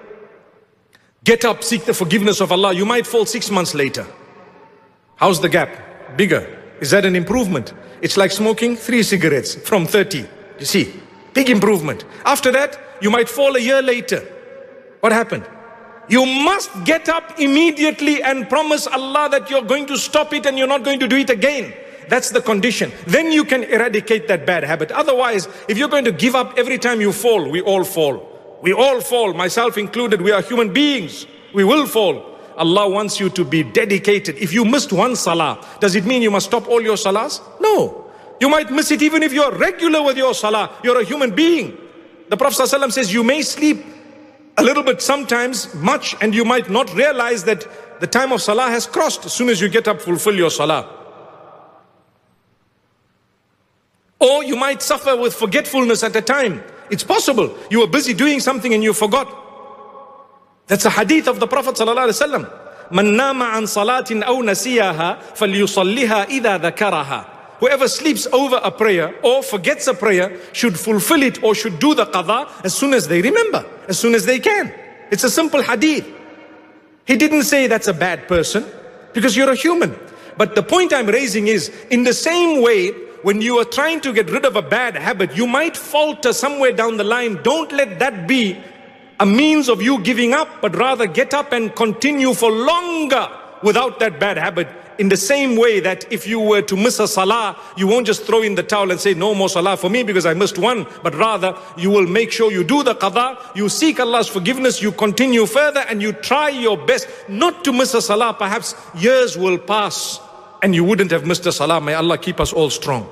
get up, seek the forgiveness of Allah. You might fall six months later. How's the gap? Bigger. Is that an improvement? It's like smoking three cigarettes from thirty. You see, big improvement. After that, you might fall a year later. What happened? You must get up immediately and promise Allah that you're going to stop it and you're not going to do it again. That's the condition. Then you can eradicate that bad habit. Otherwise, if you're going to give up every time you fall, we all fall. We all fall, myself included. We are human beings. We will fall. Allah wants you to be dedicated. If you missed one salah, does it mean you must stop all your salahs? No. You might miss it even if you're regular with your salah. You're a human being. The Prophet ﷺ says you may sleep a little bit sometimes, much, and you might not realize that the time of salah has crossed. As soon as you get up, fulfill your salah. Or you might suffer with forgetfulness at a time. It's possible. You were busy doing something and you forgot. That's a hadith of the Prophet ﷺ. مَنْ نَامَ عَنْ صَلَاةٍ أَوْ نَسِيَهَا فَلْيُصَلِّهَا إِذَا ذَكَرَهَا. Whoever sleeps over a prayer or forgets a prayer should fulfill it or should do the qadha as soon as they remember, as soon as they can. It's a simple hadith. He didn't say that's a bad person because you're a human. But the point I'm raising is, in the same way, when you are trying to get rid of a bad habit, you might falter somewhere down the line. Don't let that be a means of you giving up, but rather get up and continue for longer without that bad habit. In the same way that if you were to miss a salah, you won't just throw in the towel and say, no more salah for me because I missed one, but rather you will make sure you do the qadha, you seek Allah's forgiveness, you continue further and you try your best not to miss a salah. Perhaps years will pass and you wouldn't have missed a salah. May Allah keep us all strong.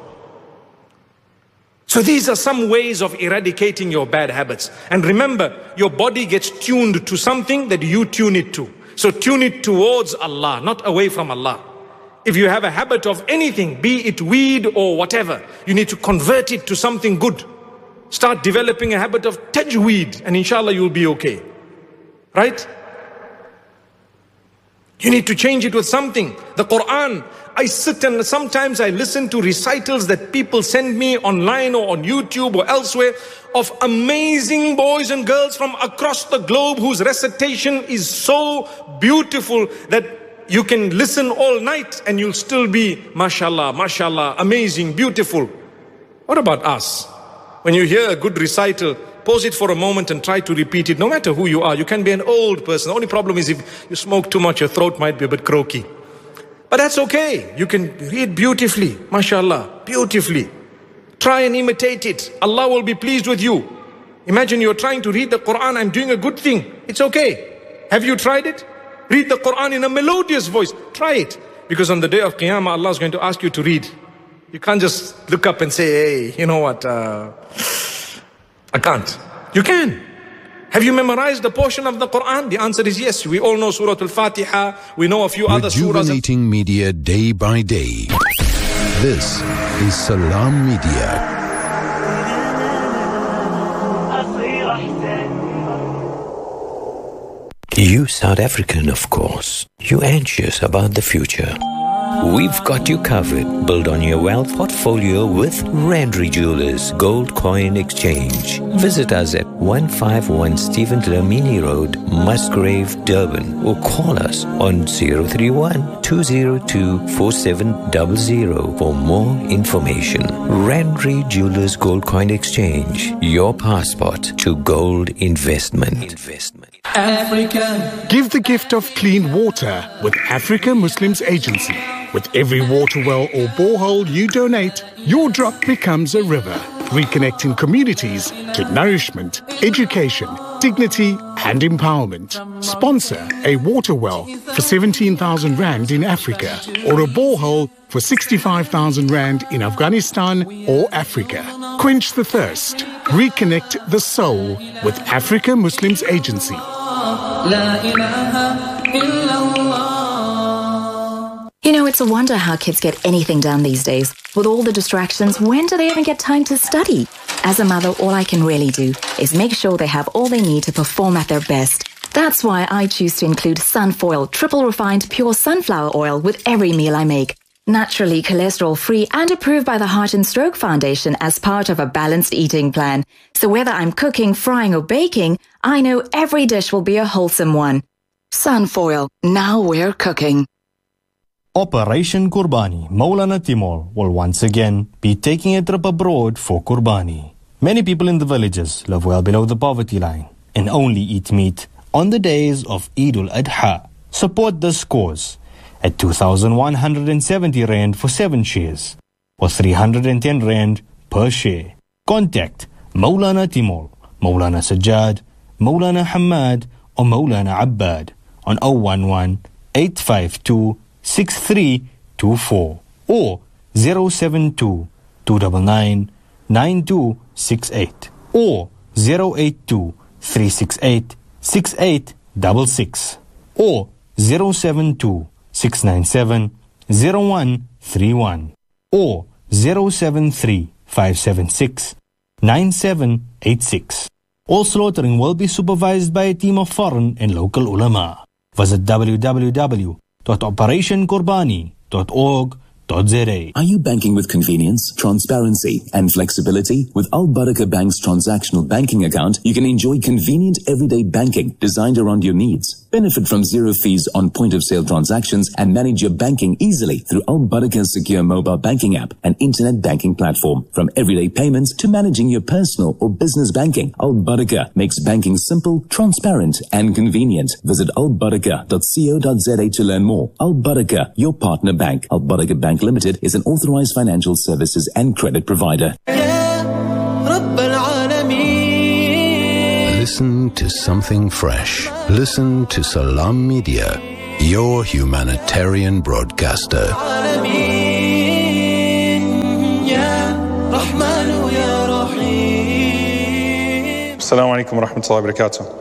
So these are some ways of eradicating your bad habits. And remember, your body gets tuned to something that you tune it to. So tune it towards Allah, not away from Allah. If you have a habit of anything, be it weed or whatever, you need to convert it to something good. Start developing a habit of tajweed and inshallah you'll be okay. Right? You need to change it with something. The Quran, I sit and sometimes I listen to recitals that people send me online or on YouTube or elsewhere of amazing boys and girls from across the globe whose recitation is so beautiful that you can listen all night and you'll still be, mashallah, mashallah, amazing, beautiful. What about us? When you hear a good recital, pause it for a moment and try to repeat it, no matter who you are. You can be an old person. The only problem is if you smoke too much, your throat might be a bit croaky. But that's okay. You can read beautifully, mashallah, beautifully. Try and imitate it. Allah will be pleased with you. Imagine you're trying to read the Quran, I'm doing a good thing. It's okay. Have you tried it? Read the Quran in a melodious voice. Try it. Because on the day of Qiyamah, Allah is going to ask you to read. You can't just look up and say, hey, you know what, uh, I can't. You can. Have you memorized the portion of the Quran? The answer is yes. We all know Surah Al-Fatiha. We know a few other surahs. Rejuvenating media day by day. This is Salam Media. You South African, of course. You anxious about the future. We've got you covered. Build on your wealth portfolio with Randry Jewelers Gold Coin Exchange. Visit us at one fifty-one Stephen Dlamini Road, Musgrave, Durban, or call us on zero three one, two zero two, four seven zero zero for more information. Randry Jewelers Gold Coin Exchange, your passport to gold investment. Investment. Africa. Give the gift of clean water with Africa Muslims Agency. With every water well or borehole you donate, your drop becomes a river, reconnecting communities to nourishment, education, dignity and empowerment. Sponsor a water well for seventeen thousand rand in Africa or a borehole for sixty-five thousand rand in Afghanistan or Africa. Quench the thirst. Reconnect the soul with Africa Muslims Agency. You know, it's a wonder how kids get anything done these days. With all the distractions, when do they even get time to study? As a mother, all I can really do is make sure they have all they need to perform at their best. That's why I choose to include Sunfoil, triple refined pure sunflower oil with every meal I make. Naturally cholesterol-free and approved by the Heart and Stroke Foundation as part of a balanced eating plan. So whether I'm cooking, frying or baking, I know every dish will be a wholesome one. Sunfoil, now we're cooking. Operation Qurbani, Maulana Timur will once again be taking a trip abroad for Qurbani. Many people in the villages live well below the poverty line and only eat meat on the days of Eid al-Adha. Support this cause at two thousand one hundred seventy rand for seven shares or three hundred ten rand per share. Contact Maulana Timur, Maulana Sajjad, Maulana Hamad or Maulana Abbad on zero one one, eight five two, six three two four or zero seven two, two nine nine, nine two six eight or zero eight two, three six eight, six eight six six or zero seven two, six nine seven, zero one three one or zero seven three, five seven six, nine seven eight six. All slaughtering will be supervised by a team of foreign and local ulama. Visit w w w dot operation qurbani dot org dot z a. Are you banking with convenience, transparency, and flexibility? With Al Barakah Bank's transactional banking account, you can enjoy convenient everyday banking designed around your needs. Benefit from zero fees on point-of-sale transactions and manage your banking easily through Al Barakah's secure mobile banking app and internet banking platform. From everyday payments to managing your personal or business banking, Al Barakah makes banking simple, transparent, and convenient. Visit al barakah dot co dot z a to learn more. Al Barakah, your partner bank. Al Barakah Bank Limited is an authorized financial services and credit provider. Listen to something fresh. Listen to Salam Media, your humanitarian broadcaster. Assalamu alaikum wa rahmatullahi wa barakatuh.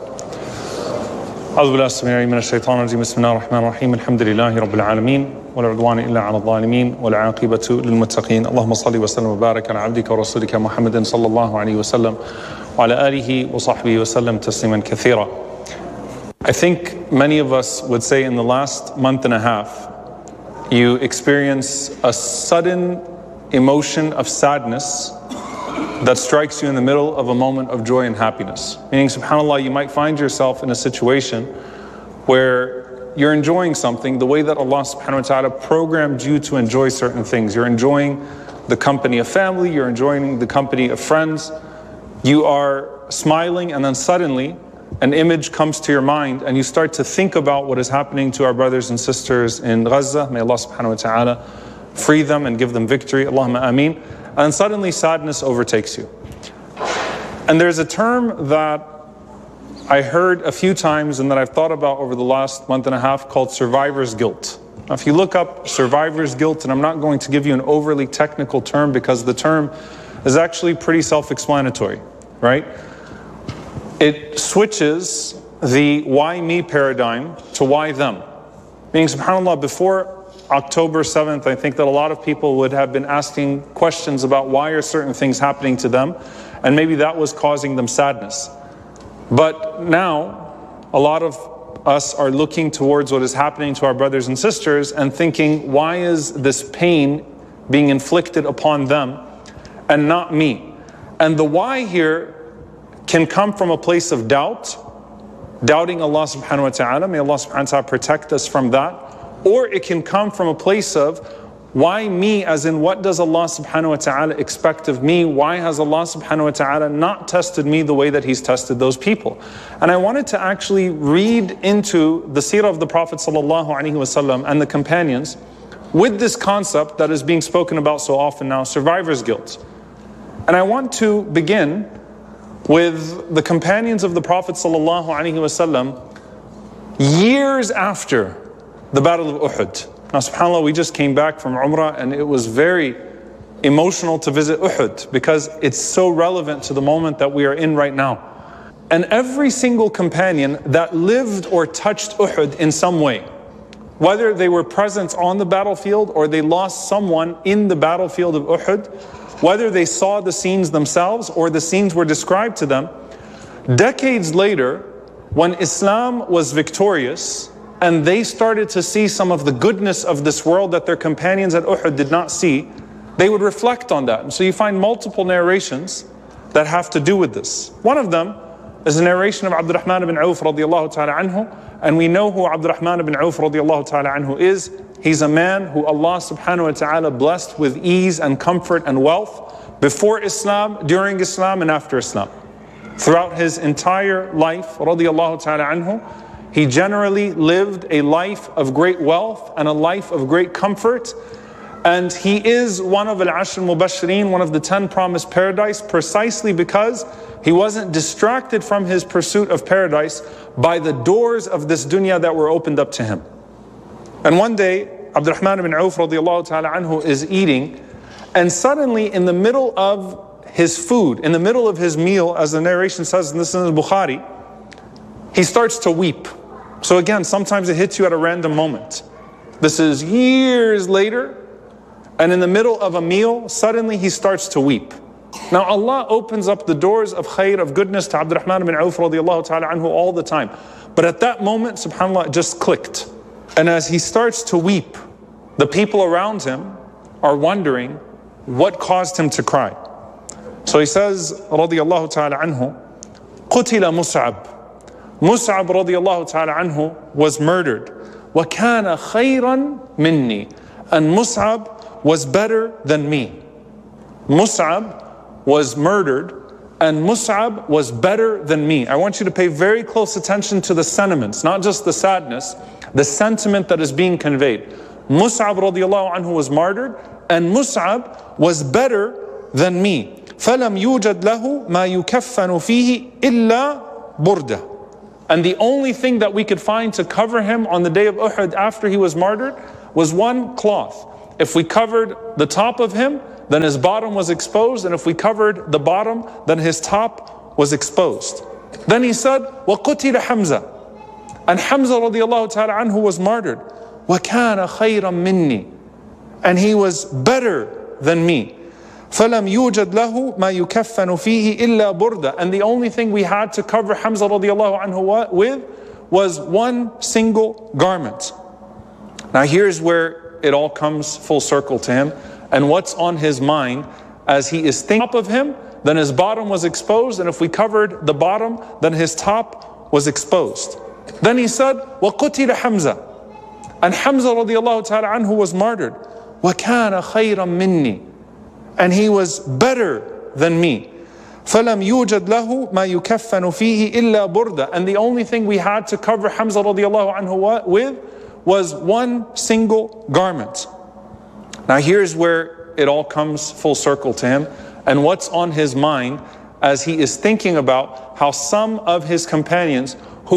أعوذ بالله السميع العليم من الشيطان الرجيم بسم الله الرحمن الرحيم الحمد لله رب العالمين ولا عدوان إلا على الظالمين والعاقبة للمتقين اللهم صل وسلم وبارك على عبدك ورسولك محمد صلى الله عليه وسلم وعلى آله وصحبه وسلم تسليما كثيرا. I think many of us would say in the last month and a half you experience a sudden emotion of sadness that strikes you in the middle of a moment of joy and happiness. Meaning, subhanAllah, you might find yourself in a situation where you're enjoying something the way that Allah subhanahu wa ta'ala programmed you to enjoy certain things. You're enjoying the company of family, you're enjoying the company of friends, you are smiling, and then suddenly an image comes to your mind and you start to think about what is happening to our brothers and sisters in Gaza. May Allah subhanahu wa ta'ala free them and give them victory. Allahumma ameen. And suddenly sadness overtakes you. And there's a term that I heard a few times and that I've thought about over the last month and a half called survivor's guilt. Now, if you look up survivor's guilt, and I'm not going to give you an overly technical term because the term is actually pretty self-explanatory, right? It switches the why me paradigm to why them. Meaning, subhanAllah, before October seventh, I think that a lot of people would have been asking questions about why are certain things happening to them, and maybe that was causing them sadness. But now, a lot of us are looking towards what is happening to our brothers and sisters and thinking, why is this pain being inflicted upon them and not me? And the why here can come from a place of doubt, doubting Allah subhanahu wa ta'ala. May Allah subhanahu wa ta'ala protect us from that. Or it can come from a place of, why me, as in what does Allah subhanahu wa ta'ala expect of me? Why has Allah subhanahu wa ta'ala not tested me the way that He's tested those people? And I wanted to actually read into the seerah of the Prophet sallallahu alaihi wasallam and the companions with this concept that is being spoken about so often now, survivor's guilt. And I want to begin with the companions of the Prophet sallallahu alaihi wasallam years after the Battle of Uhud. Now, subhanAllah, we just came back from Umrah and it was very emotional to visit Uhud because it's so relevant to the moment that we are in right now. And every single companion that lived or touched Uhud in some way, whether they were present on the battlefield or they lost someone in the battlefield of Uhud, whether they saw the scenes themselves or the scenes were described to them, decades later, when Islam was victorious, and they started to see some of the goodness of this world that their companions at Uhud did not see, they would reflect on that. And so you find multiple narrations that have to do with this. One of them is a narration of Abdurrahman ibn Auf radiallahu ta'ala anhu, and we know who Abdurrahman ibn Auf radiallahu ta'ala anhu is. He's a man who Allah subhanahu wa ta'ala blessed with ease and comfort and wealth before Islam, during Islam, and after Islam. Throughout his entire life, radiallahu ta'ala anhu, he generally lived a life of great wealth and a life of great comfort. And he is one of Al-Ashr Mubashirin, one of the ten promised paradise, precisely because he wasn't distracted from his pursuit of paradise by the doors of this dunya that were opened up to him. And one day, Abdurrahman ibn Auf radiallahu ta'ala anhu is eating, and suddenly in the middle of his food, in the middle of his meal, as the narration says, and this is in Bukhari, he starts to weep. So again, sometimes it hits you at a random moment. This is years later, And in the middle of a meal, suddenly he starts to weep. Now Allah opens up the doors of khair, of goodness to Abdurrahman bin Auf radiallahu ta'ala anhu all the time. But at that moment, subhanAllah, it just clicked. And as he starts to weep, the people around him are wondering what caused him to cry. So he says, radiallahu ta'ala anhu, قُتِلَ مُصْعَبْ Mus'ab radiallahu ta'ala anhu was murdered. وَكَانَ خَيْرًا مِنِّي And Mus'ab was better than me. Mus'ab was murdered and Mus'ab was better than me. I want you to pay very close attention to the sentiments, not just the sadness, the sentiment that is being conveyed. Mus'ab radiallahu anhu was martyred and Mus'ab was better than me. فَلَمْ يُوجَدْ لَهُ مَا يُكَفَّنُ فِيهِ إِلَّا بُرْدَةً And the only thing that we could find to cover him on the day of Uhud after he was martyred was one cloth. If we covered the top of him, then his bottom was exposed, and if we covered the bottom, then his top was exposed. Then he said, وَقُتِلَ حَمْزَةً And Hamza radiallahu ta'ala anhu was martyred. وَكَانَ خَيْرًا مِنِّي And he was better than me. فَلَمْ يُوجَدْ لَهُ مَا يُكَفَّنُ فِيهِ إِلَّا بُرْدَةً And the only thing we had to cover Hamza radiallahu anhu with was one single garment. Now here's where it all comes full circle to him. And what's on his mind as he is thinking up of him, then his bottom was exposed. And if we covered the bottom, then his top was exposed. Then he said, وَقُتِلَ حَمْزَةً And Hamza radiallahu ta'ala anhu was martyred. وَكَانَ خَيْرًا مِنِّي And he was better than me. فَلَمْ يُوجَدْ لَهُ مَا يُكَفَّنُ فِيهِ إِلَّا بُرْدَةً And the only thing we had to cover Hamza radiallahu anhu with was one single garment. Now here's where it all comes full circle to him. And what's on his mind as he is thinking about how some of his companions